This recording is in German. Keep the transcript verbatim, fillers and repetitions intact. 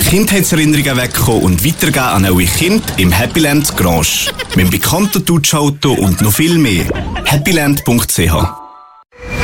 Kindheitserinnerungen wegkommen und weitergeben an eure Kinder im Happyland Grange. Mit dem bekannten Dutschauto und noch viel mehr. happyland punkt c h